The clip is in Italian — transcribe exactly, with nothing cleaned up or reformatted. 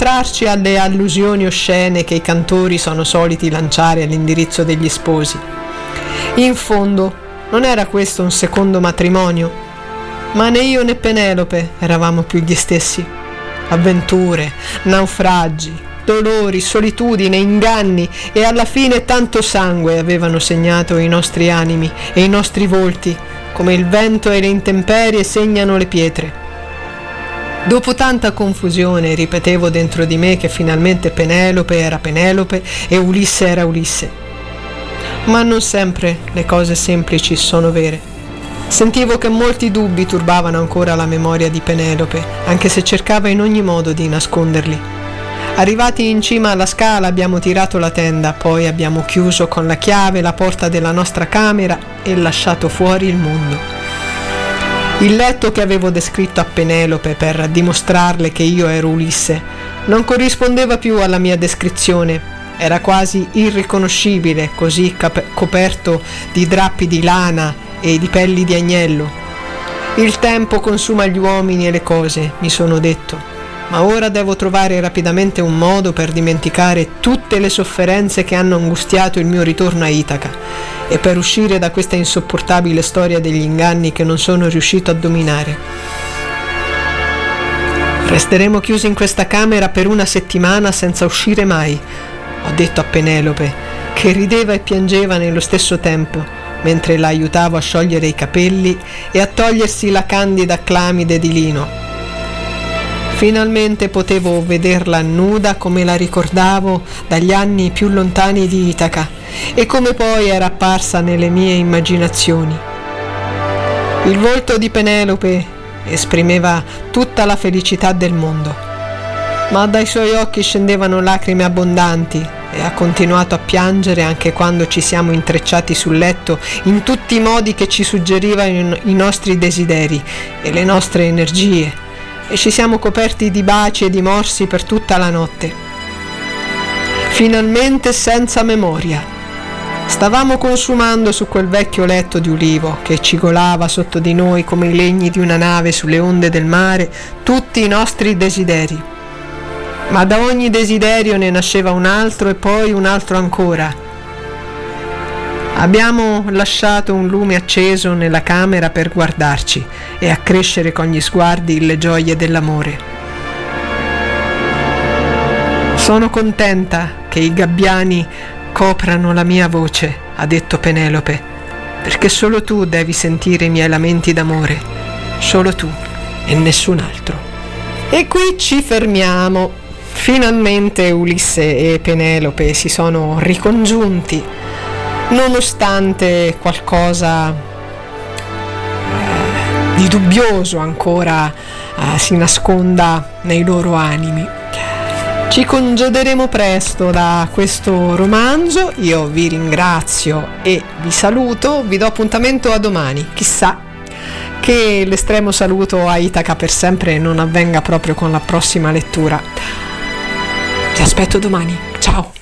sottrarci alle allusioni oscene che i cantori sono soliti lanciare all'indirizzo degli sposi. In fondo, non era questo un secondo matrimonio? Ma né io né Penelope eravamo più gli stessi. Avventure, naufragi, dolori, solitudine, inganni e alla fine tanto sangue avevano segnato i nostri animi e i nostri volti, come il vento e le intemperie segnano le pietre. Dopo tanta confusione ripetevo dentro di me che finalmente Penelope era Penelope e Ulisse era Ulisse. Ma non sempre le cose semplici sono vere. Sentivo che molti dubbi turbavano ancora la memoria di Penelope, anche se cercava in ogni modo di nasconderli. Arrivati in cima alla scala abbiamo tirato la tenda, poi abbiamo chiuso con la chiave la porta della nostra camera e lasciato fuori il mondo. Il letto che avevo descritto a Penelope per dimostrarle che io ero Ulisse non corrispondeva più alla mia descrizione. Era quasi irriconoscibile, così cap- coperto di drappi di lana e di pelli di agnello. Il tempo consuma gli uomini e le cose, mi sono detto, ma ora devo trovare rapidamente un modo per dimenticare tutte le sofferenze che hanno angustiato il mio ritorno a Itaca e per uscire da questa insopportabile storia degli inganni che non sono riuscito a dominare. Resteremo chiusi in questa camera per una settimana senza uscire mai, ho detto a Penelope, che rideva e piangeva nello stesso tempo, mentre la aiutavo a sciogliere i capelli e a togliersi la candida clamide di lino. Finalmente potevo vederla nuda come la ricordavo dagli anni più lontani di Itaca e come poi era apparsa nelle mie immaginazioni. Il volto di Penelope esprimeva tutta la felicità del mondo, ma dai suoi occhi scendevano lacrime abbondanti e ha continuato a piangere anche quando ci siamo intrecciati sul letto in tutti i modi che ci suggerivano i nostri desideri e le nostre energie, e ci siamo coperti di baci e di morsi per tutta la notte. Finalmente senza memoria. Stavamo consumando su quel vecchio letto di ulivo che cigolava sotto di noi come i legni di una nave sulle onde del mare tutti i nostri desideri. Ma da ogni desiderio ne nasceva un altro e poi un altro ancora. Abbiamo lasciato un lume acceso nella camera per guardarci e accrescere con gli sguardi le gioie dell'amore. Sono contenta che i gabbiani coprano la mia voce, ha detto Penelope, perché solo tu devi sentire i miei lamenti d'amore, solo tu e nessun altro. E qui ci fermiamo. Finalmente Ulisse e Penelope si sono ricongiunti, nonostante qualcosa eh, di dubbioso ancora eh, si nasconda nei loro animi. Ci congederemo presto da questo romanzo, io vi ringrazio e vi saluto, vi do appuntamento a domani, chissà che l'estremo saluto a Itaca per sempre non avvenga proprio con la prossima lettura. Ti aspetto domani, ciao!